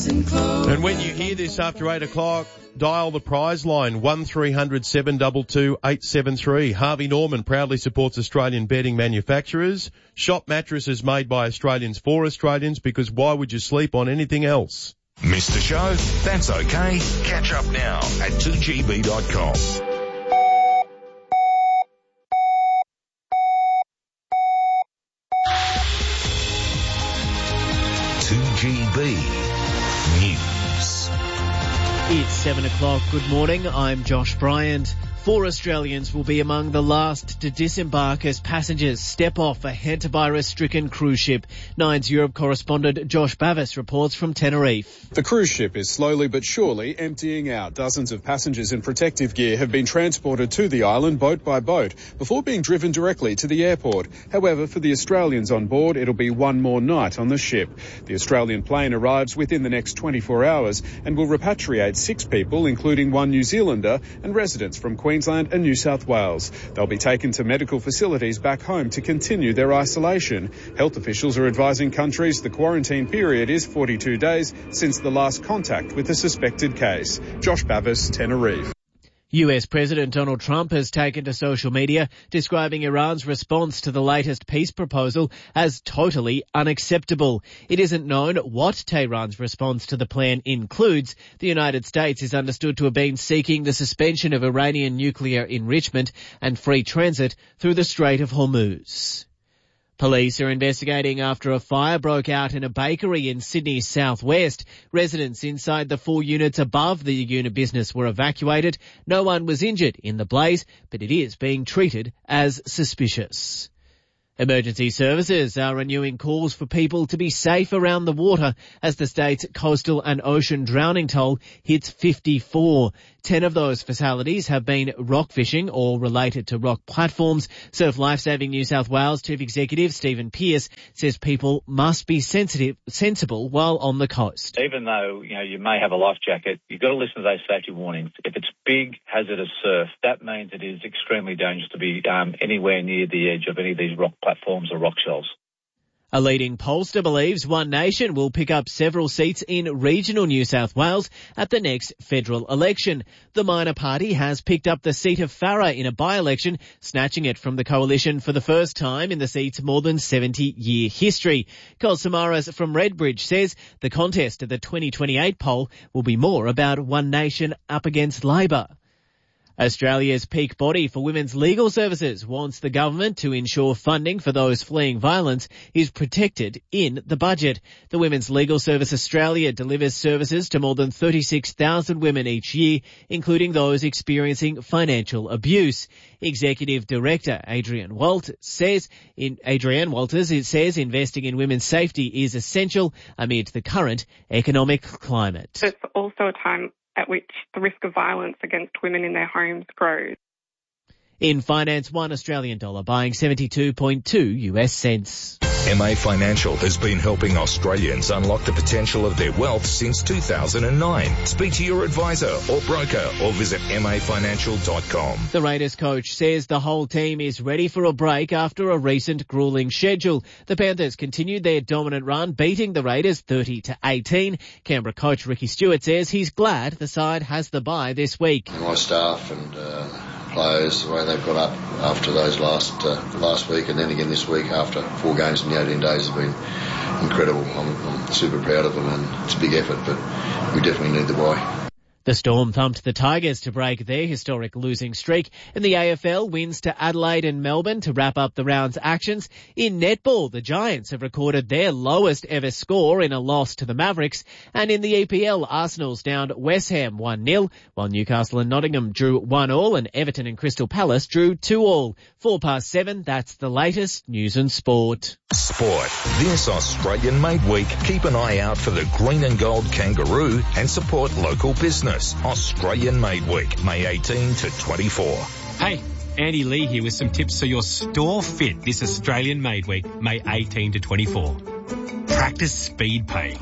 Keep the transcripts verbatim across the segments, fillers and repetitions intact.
And when you hear this after eight o'clock, dial the prize line, one three hundred seven two two eight seven three. Harvey Norman proudly supports Australian bedding manufacturers. Shop mattresses made by Australians for Australians, because why would you sleep on anything else? Missed the show? That's okay. Catch up now at two G B dot com. two G B News. It's seven o'clock. Good morning. I'm Josh Bryant. Four Australians will be among the last to disembark as passengers step off a hantavirus-stricken cruise ship. Nine's Europe correspondent Josh Bavis reports from Tenerife. The cruise ship is slowly but surely emptying out. Dozens of passengers in protective gear have been transported to the island boat by boat before being driven directly to the airport. However, for the Australians on board, it'll be one more night on the ship. The Australian plane arrives within the next twenty-four hours and will repatriate six people, including one New Zealander and residents from Queensland. Queensland and New South Wales. They'll be taken to medical facilities back home to continue their isolation. Health officials are advising countries the quarantine period is forty-two days since the last contact with a suspected case. Josh Bavis, Tenerife. U S President Donald Trump has taken to social media describing Iran's response to the latest peace proposal as totally unacceptable. It isn't known what Tehran's response to the plan includes. The United States is understood to have been seeking the suspension of Iranian nuclear enrichment and free transit through the Strait of Hormuz. Police are investigating after a fire broke out in a bakery in Sydney's southwest. Residents inside the four units above the unit business were evacuated. No one was injured in the blaze, but it is being treated as suspicious. Emergency services are renewing calls for people to be safe around the water as the state's coastal and ocean drowning toll hits fifty-four. Ten of those fatalities have been rock fishing or related to rock platforms. Surf Lifesaving New South Wales Chief Executive Stephen Pearce says people must be sensitive, sensible while on the coast. Even though, you know, you may have a life jacket, you've got to listen to those safety warnings. If it's big, hazardous surf, that means it is extremely dangerous to be um, anywhere near the edge of any of these rock platforms or rock shelves. A leading pollster believes One Nation will pick up several seats in regional New South Wales at the next federal election. The minor party has picked up the seat of Farrer in a by-election, snatching it from the coalition for the first time in the seat's more than seventy-year history. Col Samaras from Redbridge says the contest at the twenty twenty-eight poll will be more about One Nation up against Labor. Australia's peak body for women's legal services wants the government to ensure funding for those fleeing violence is protected in the budget. The Women's Legal Service Australia delivers services to more than thirty-six thousand women each year, including those experiencing financial abuse. Executive Director Adrienne Walters says, in Adrienne Walters it says investing in women's safety is essential amid the current economic climate. It's also a time at which the risk of violence against women in their homes grows. In finance, one Australian dollar buying seventy-two point two U S cents. M A Financial has been helping Australians unlock the potential of their wealth since two thousand nine. Speak to your advisor or broker or visit m a financial dot com. The Raiders coach says the whole team is ready for a break after a recent gruelling schedule. The Panthers continued their dominant run, beating the Raiders thirty to eighteen. Canberra coach Ricky Stewart says he's glad the side has the bye this week. My staff and uh, players, the way they've got up after those last uh, last week and then again this week after four games in the eighteen days has been incredible. I'm, I'm super proud of them and it's a big effort, but we definitely need the bye. The Storm thumped the Tigers to break their historic losing streak, and the A F L wins to Adelaide and Melbourne to wrap up the round's actions. In netball, the Giants have recorded their lowest ever score in a loss to the Mavericks, and in the E P L, Arsenal's downed West Ham one nil, while Newcastle and Nottingham drew one all, and Everton and Crystal Palace drew two all. Four past seven, that's the latest news and sport. Sport. This Australian-made week, keep an eye out for the green and gold kangaroo and support local business. Australian-made week, May eighteenth to twenty-four. Hey, Andy Lee here with some tips for your store fit this Australian-made week, May eighteenth to twenty-four. Practice speed pay.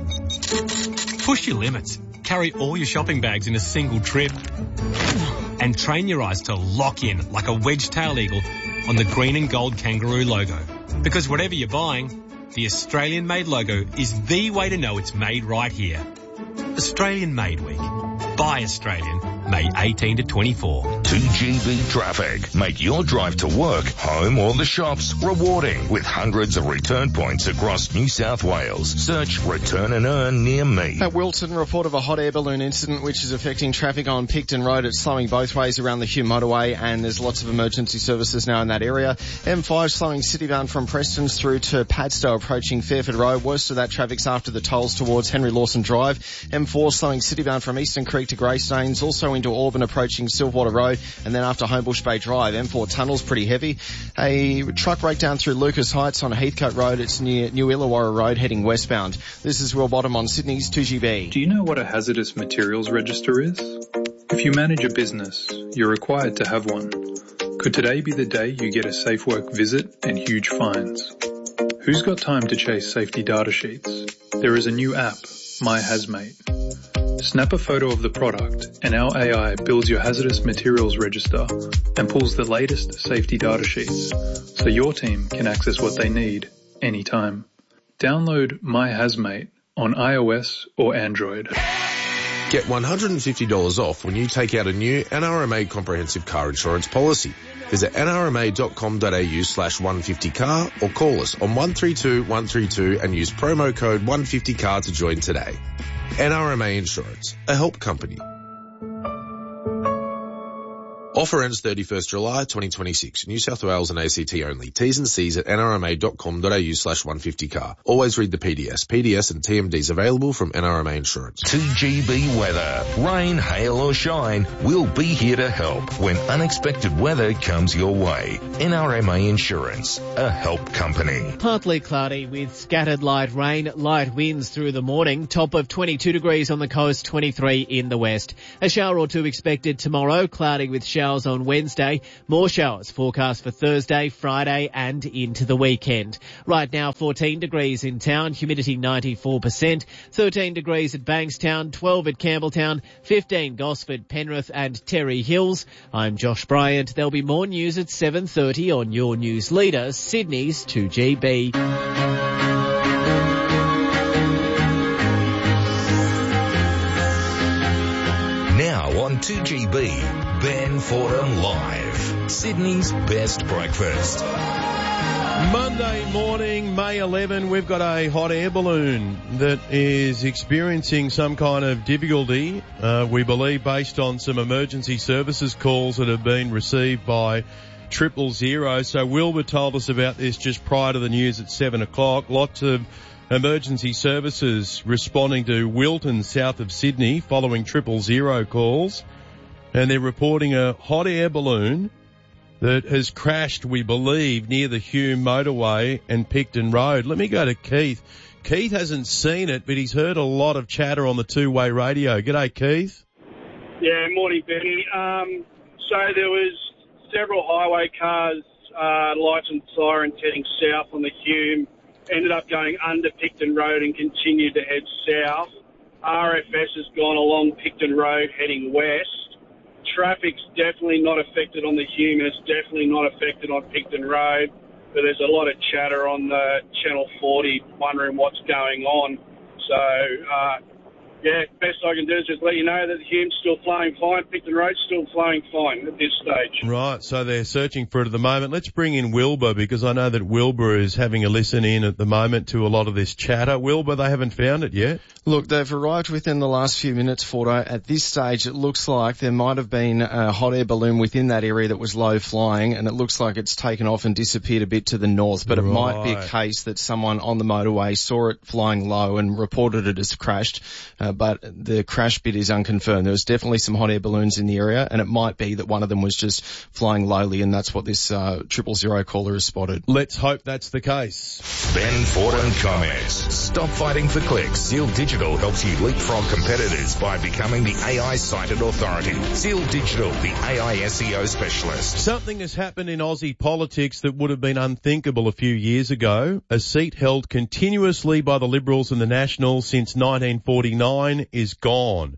Push your limits. Carry all your shopping bags in a single trip. And train your eyes to lock in like a wedge-tail eagle on the green and gold kangaroo logo. Because whatever you're buying, the Australian Made logo is the way to know it's made right here. Australian Made Week. Buy Australian. May eighteen to twenty-four. two G B traffic. Make your drive to work, home or the shops rewarding with hundreds of return points across New South Wales. Search Return and Earn near me. At Wilton, report of a hot air balloon incident which is affecting traffic on Picton Road. It's slowing both ways around the Hume motorway and there's lots of emergency services now in that area. M five slowing citybound from Preston's through to Padstow approaching Fairford Road. Worst of that traffic's after the tolls towards Henry Lawson Drive. M four slowing citybound from Eastern Creek to Greystanes, also into Auburn approaching Silverwater Road, and then after Homebush Bay Drive. M four tunnel's pretty heavy. A truck breakdown through Lucas Heights on Heathcote Road. It's near New Illawarra Road heading westbound. This is Will Bottom on Sydney's two G B. Do you know what a hazardous materials register is? If you manage a business, you're required to have one. Could today be the day you get a Safe Work visit and huge fines? Who's got time to chase safety data sheets? There is a new app, My Hazmate. Snap a photo of the product and our A I builds your hazardous materials register and pulls the latest safety data sheets so your team can access what they need anytime. Download My Hazmate on iOS or Android. Get one hundred fifty dollars off when you take out a new N R M A comprehensive car insurance policy. Visit nrma.com.au slash 150car or call us on one three two one three two and use promo code one fifty car to join today. N R M A Insurance, a help company. Offer ends thirty-first July twenty twenty-six. New South Wales and A C T only. T's and C's at nrma.com.au slash 150car. Always read the P D S. P D S and T M Ds available from N R M A Insurance. two G B weather. Rain, hail or shine, we'll be here to help when unexpected weather comes your way. N R M A Insurance, a help company. Partly cloudy with scattered light rain, light winds through the morning. Top of twenty-two degrees on the coast, twenty-three in the west. A shower or two expected tomorrow, cloudy with showers on Wednesday. More showers forecast for Thursday, Friday and into the weekend. Right now fourteen degrees in town, humidity ninety-four percent, thirteen degrees at Bankstown, twelve at Campbelltown, fifteen Gosford, Penrith and Terry Hills. I'm Josh Bryant. There'll be more news at seven thirty on your news leader, Sydney's two G B. Now on two G B, Ben Fordham Live, Sydney's best breakfast. Monday morning, May eleventh, we've got a hot air balloon that is experiencing some kind of difficulty, uh, we believe based on some emergency services calls that have been received by triple zero. So Wilbur told us about this just prior to the news at seven o'clock. Lots of emergency services responding to Wilton, south of Sydney, following triple zero calls. And they're reporting a hot air balloon that has crashed, we believe, near the Hume motorway and Picton Road. Let me go to Keith. Keith hasn't seen it, but he's heard a lot of chatter on the two-way radio. G'day, Keith. Yeah, morning, Benny. Um, so there was several highway cars, uh, lights and sirens heading south on the Hume, ended up going under Picton Road and continued to head south. R F S has gone along Picton Road heading west. Traffic's definitely not affected on the Hume, and it's definitely not affected on Picton Road, but there's a lot of chatter on the Channel forty wondering what's going on. So, uh, yeah, best I can do is just let you know that the Hume's still flowing fine, Picton Road's still flowing fine at this stage. Right, so they're searching for it at the moment. Let's bring in Wilbur, because I know that Wilbur is having a listen in at the moment to a lot of this chatter. Wilbur, they haven't found it yet? Look, they've arrived within the last few minutes, Fordo. At this stage, it looks like there might have been a hot air balloon within that area that was low flying, and it looks like it's taken off and disappeared a bit to the north. But it Right. might be a case that someone on the motorway saw it flying low and reported it as crashed, uh, but the crash bit is unconfirmed. There was definitely some hot air balloons in the area, and it might be that one of them was just flying lowly, and that's what this uh, triple zero caller has spotted. Let's hope that's the case. Ben Fordham comments. Stop fighting for clicks. Seal Digital helps you leapfrog competitors by becoming the A I-cited authority. Seal Digital, the A I S E O specialist. Something has happened in Aussie politics that would have been unthinkable a few years ago. A seat held continuously by the Liberals and the Nationals since nineteen forty-nine is gone.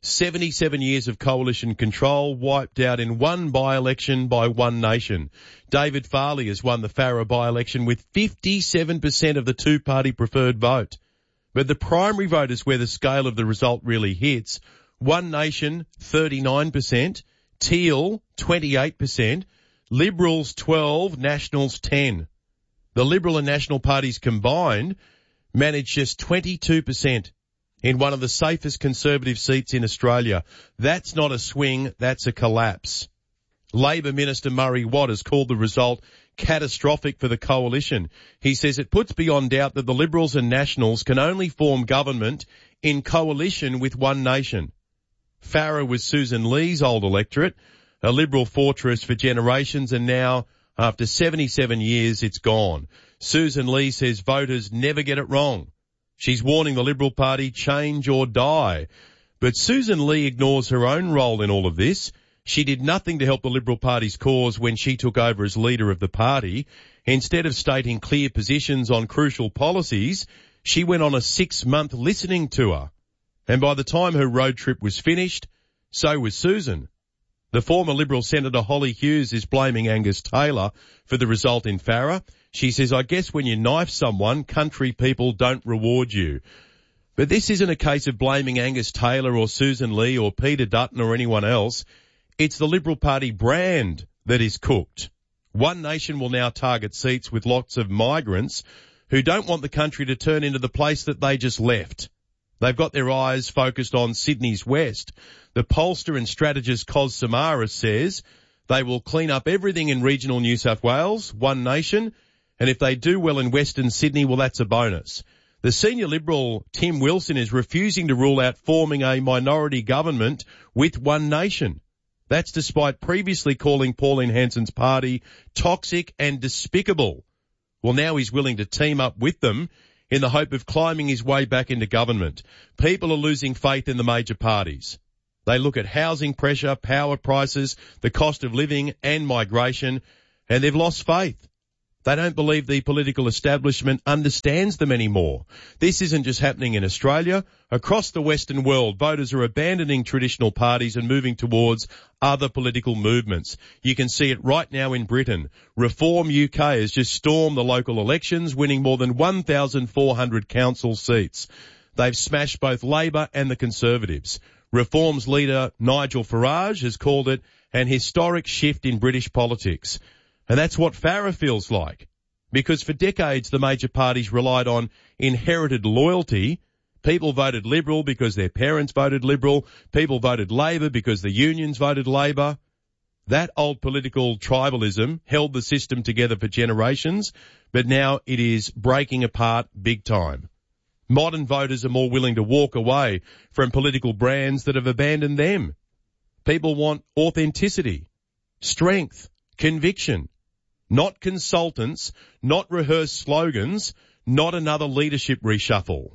seventy-seven years of coalition control wiped out in one by-election by One Nation. David Farley has won the Farrer by-election with fifty-seven percent of the two-party preferred vote. But the primary vote is where the scale of the result really hits. One Nation, thirty-nine percent. Teal, twenty-eight percent. Liberals, twelve. Nationals, ten. The Liberal and National parties combined managed just twenty-two percent. In one of the safest Conservative seats in Australia. That's not a swing, that's a collapse. Labor Minister Murray Watt has called the result catastrophic for the coalition. He says it puts beyond doubt that the Liberals and Nationals can only form government in coalition with One Nation. Farrer was Susan Lee's old electorate, a Liberal fortress for generations, and now, after seventy-seven years, it's gone. Susan Lee says voters never get it wrong. She's warning the Liberal Party, change or die. But Susan Lee ignores her own role in all of this. She did nothing to help the Liberal Party's cause when she took over as leader of the party. Instead of stating clear positions on crucial policies, she went on a six-month listening tour. And by the time her road trip was finished, so was Susan. The former Liberal Senator Holly Hughes is blaming Angus Taylor for the result in Farrer. She says, I guess when you knife someone, country people don't reward you. But this isn't a case of blaming Angus Taylor or Susan Lee or Peter Dutton or anyone else. It's the Liberal Party brand that is cooked. One Nation will now target seats with lots of migrants who don't want the country to turn into the place that they just left. They've got their eyes focused on Sydney's west. The pollster and strategist Kos Samaras says they will clean up everything in regional New South Wales, One Nation, and if they do well in Western Sydney, well, that's a bonus. The senior Liberal, Tim Wilson, is refusing to rule out forming a minority government with One Nation. That's despite previously calling Pauline Hanson's party toxic and despicable. Well, now he's willing to team up with them in the hope of climbing his way back into government. People are losing faith in the major parties. They look at housing pressure, power prices, the cost of living and migration, and they've lost faith. They don't believe the political establishment understands them anymore. This isn't just happening in Australia. Across the Western world, voters are abandoning traditional parties and moving towards other political movements. You can see it right now in Britain. Reform U K has just stormed the local elections, winning more than one thousand four hundred council seats. They've smashed both Labor and the Conservatives. Reform's leader, Nigel Farage, has called it an historic shift in British politics. And that's what Farrer feels like. Because for decades, the major parties relied on inherited loyalty. People voted Liberal because their parents voted Liberal. People voted Labor because the unions voted Labor. That old political tribalism held the system together for generations, but now it is breaking apart big time. Modern voters are more willing to walk away from political brands that have abandoned them. People want authenticity, strength, conviction. Not consultants, not rehearsed slogans, not another leadership reshuffle.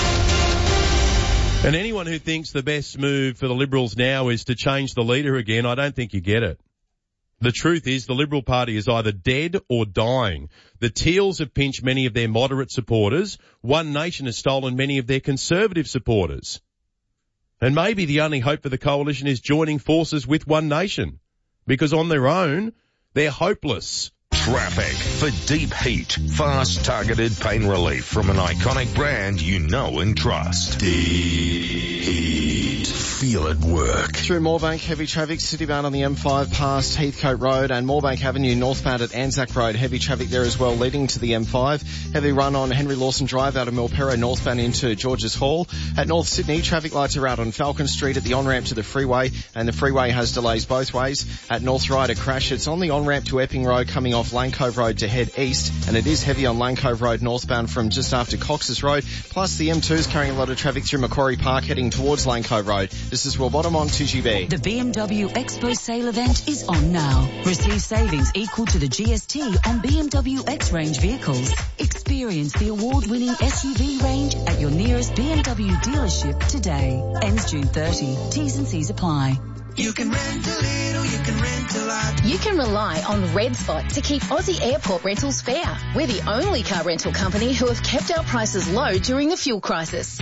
And anyone who thinks the best move for the Liberals now is to change the leader again, I don't think you get it. The truth is the Liberal Party is either dead or dying. The Teals have pinched many of their moderate supporters. One Nation has stolen many of their conservative supporters. And maybe the only hope for the coalition is joining forces with One Nation. Because on their own, they're hopeless. Traffic for deep heat. Fast, targeted pain relief from an iconic brand you know and trust. Deep Heat. Feel it work. Through Moorebank, heavy traffic, citybound on the M five past Heathcote Road and Moorebank Avenue, northbound at Anzac Road. Heavy traffic there as well, leading to the M five. Heavy run on Henry Lawson Drive out of Milperro, northbound into Georges Hall. At North Sydney, traffic lights are out on Falcon Street at the on-ramp to the freeway, and the freeway has delays both ways. At North Ryder Crash, it's on the on-ramp to Epping Road coming off Lane Cove Road to head east, and it is heavy on Lane Cove Road northbound from just after Cox's Road. Plus, the M two is carrying a lot of traffic through Macquarie Park heading towards Lane Cove Road. This is Will Bottom on two G B. The B M W Expo sale event is on now. Receive savings equal to the G S T on B M W X-Range vehicles. Experience the award-winning S U V range at your nearest B M W dealership today. Ends June thirtieth. T's and C's apply. You can rent a little, you can rent a lot. You can rely on Red Spot to keep Aussie airport rentals fair. We're the only car rental company who have kept our prices low during the fuel crisis. And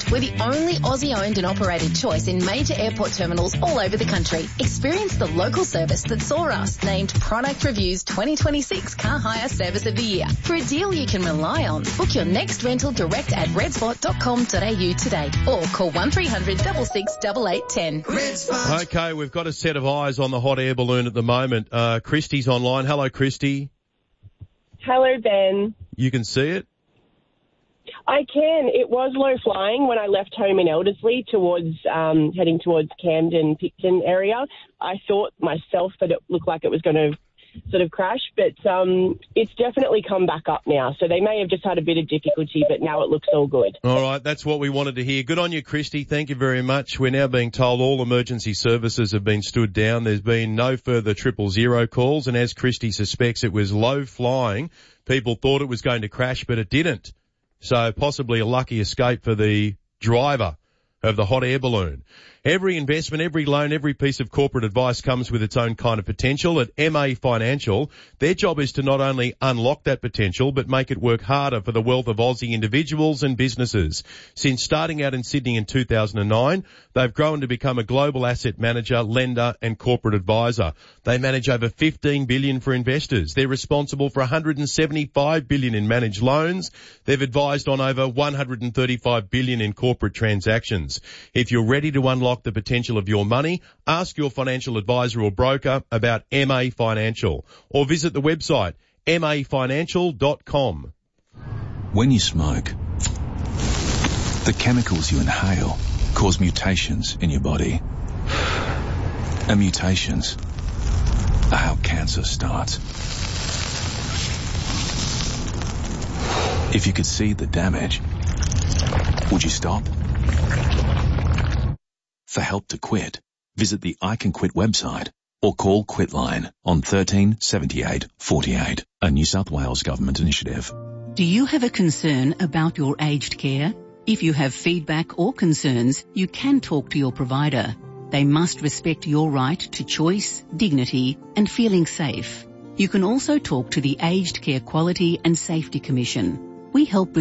We're the only Aussie-owned and operated choice in major airport terminals all over the country. Experience the local service that saw us named Product Review's twenty twenty-six Car Hire Service of the Year. For a deal you can rely on, book your next rental direct at redspot dot com dot a u today or call one three hundred six six eight eight one zero. Okay, we've got a set of eyes on the hot air balloon at the moment. Uh, Christy's online. Hello, Christy. Hello, Ben. You can see it? I can. It was low flying when I left home in Elderslie towards, um, heading towards Camden, Picton area. I thought myself that it looked like it was going to sort of crash, but um, it's definitely come back up now. So they may have just had a bit of difficulty, but now it looks all good. All right, that's what we wanted to hear. Good on you, Christy. Thank you very much. We're now being told all emergency services have been stood down. There's been no further triple zero calls, and as Christy suspects, it was low flying. People thought it was going to crash, but it didn't. So possibly a lucky escape for the driver of the hot air balloon. Every investment, every loan, every piece of corporate advice comes with its own kind of potential. At M A Financial, their job is to not only unlock that potential, but make it work harder for the wealth of Aussie individuals and businesses. Since starting out in Sydney in two thousand nine, they've grown to become a global asset manager, lender and corporate advisor. They manage over fifteen billion dollars for investors. They're responsible for one hundred seventy-five billion dollars in managed loans. They've advised on over one hundred thirty-five billion dollars in corporate transactions. If you're ready to unlock the potential of your money, ask your financial advisor or broker about M A Financial or visit the website m a financial dot com. When you smoke, the chemicals you inhale cause mutations in your body. And mutations are how cancer starts. If you could see the damage, would you stop? For help to quit, visit the I Can Quit website or call Quitline on thirteen seventy-eight forty-eight, a New South Wales government initiative. Do you have a concern about your aged care? If you have feedback or concerns, you can talk to your provider. They must respect your right to choice, dignity and feeling safe. You can also talk to the Aged Care Quality and Safety Commission. We help